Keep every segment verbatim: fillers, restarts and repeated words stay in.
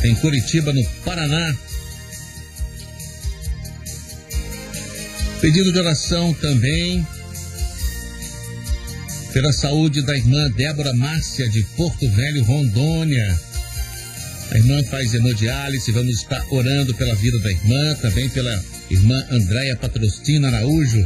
em Curitiba, no Paraná. Pedido de oração também pela saúde da irmã Débora Márcia, de Porto Velho, Rondônia. A irmã faz hemodiálise, vamos estar orando pela vida da irmã, também pela irmã Andréia Patrocina Araújo,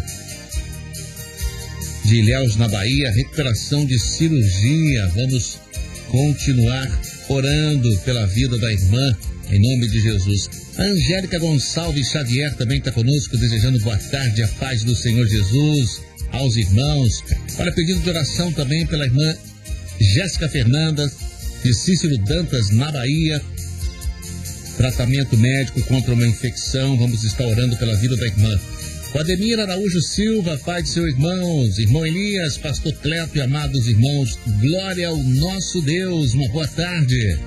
de Ilhéus, na Bahia, recuperação de cirurgia. Vamos continuar orando pela vida da irmã, em nome de Jesus. A Angélica Gonçalves Xavier também está conosco, desejando boa tarde, a paz do Senhor Jesus aos irmãos. Olha, pedido de oração também pela irmã Jéssica Fernandes, de Cícero Dantas, na Bahia. Tratamento médico contra uma infecção, vamos estar orando pela vida da irmã. O Ademir Araújo Silva, pai de seus irmãos, irmão Elias, pastor Cleto e amados irmãos, glória ao nosso Deus, uma boa tarde.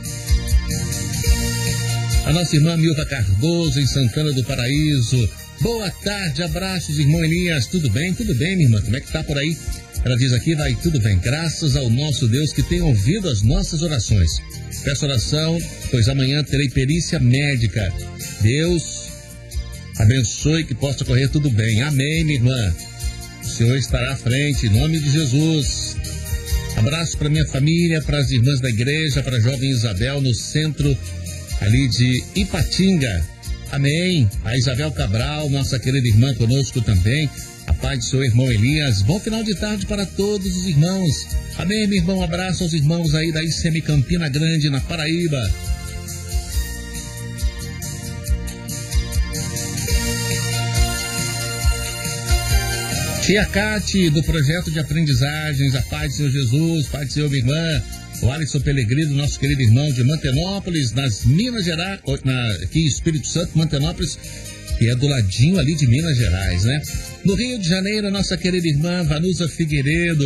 A nossa irmã Milva Cardoso, em Santana do Paraíso, boa tarde, abraços, irmão Elias, tudo bem? Tudo bem, minha irmã, como é que tá por aí? Ela diz aqui, vai tudo bem, graças ao nosso Deus que tem ouvido as nossas orações. Peço oração, pois amanhã terei perícia médica. Deus abençoe, que possa correr tudo bem. Amém, minha irmã. O Senhor estará à frente, em nome de Jesus. Abraço para minha família, para as irmãs da igreja, para a jovem Isabel, no centro ali de Ipatinga. Amém. A Isabel Cabral, nossa querida irmã, conosco também. A paz do seu irmão Elias. Bom final de tarde para todos os irmãos. Amém, meu irmão. Um abraço aos irmãos aí da I C M Campina Grande, na Paraíba. Tia Cate, do projeto de aprendizagens, a paz do Senhor Jesus, paz do Senhor, minha irmã. O Alisson Pelegrino, nosso querido irmão de Mantenópolis, nas Minas Gerais, na, aqui em Espírito Santo, Mantenópolis, que é do ladinho ali de Minas Gerais, né? No Rio de Janeiro, a nossa querida irmã Vanusa Figueiredo.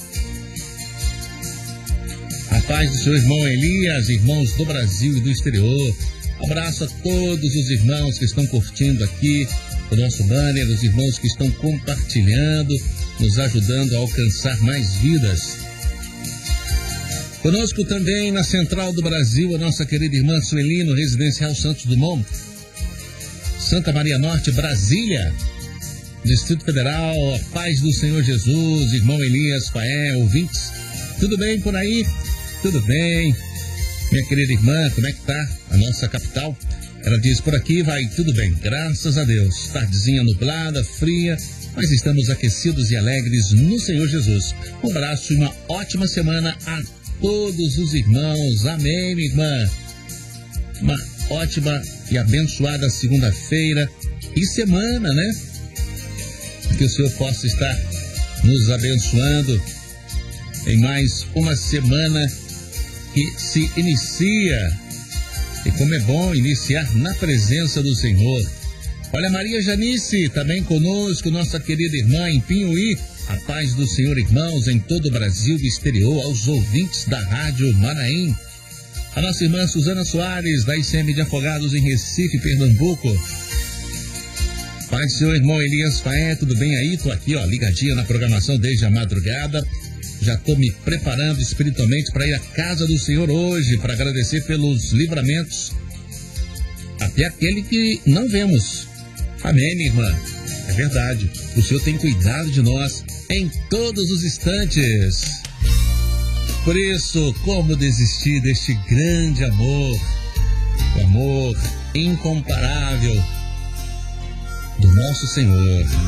A paz do seu irmão Elias, irmãos do Brasil e do exterior. Abraço a todos os irmãos que estão curtindo aqui o nosso banner, os irmãos que estão compartilhando, nos ajudando a alcançar mais vidas. Conosco também na Central do Brasil, a nossa querida irmã Sueli, no Residencial Santos Dumont, Santa Maria Norte, Brasília, Distrito Federal. A paz do Senhor Jesus, irmão Elias, Faé, ouvintes. Tudo bem por aí? Tudo bem. Minha querida irmã, como é que tá a nossa capital? Ela diz, por aqui vai tudo bem, graças a Deus. Tardezinha nublada, fria, mas estamos aquecidos e alegres no Senhor Jesus. Um abraço e uma ótima semana a todos os irmãos. Amém, minha irmã. Uma ótima e abençoada segunda-feira e semana, né? Que o Senhor possa estar nos abençoando em mais uma semana que se inicia. E como é bom iniciar na presença do Senhor. Olha, Maria Janice, também conosco, nossa querida irmã em Pinhuí. A paz do Senhor, irmãos, em todo o Brasil e exterior, aos ouvintes da Rádio Manaim. A nossa irmã Suzana Soares, da I C M de Afogados, em Recife, Pernambuco. Paz do Senhor, irmão Elias Faé, tudo bem aí? Tô aqui, ó, ligadinha na programação desde a madrugada. Já estou me preparando espiritualmente para ir à casa do Senhor hoje, para agradecer pelos livramentos, até aquele que não vemos. Amém, minha irmã. É verdade. O Senhor tem cuidado de nós em todos os instantes. Por isso, como desistir deste grande amor, o amor incomparável do nosso Senhor?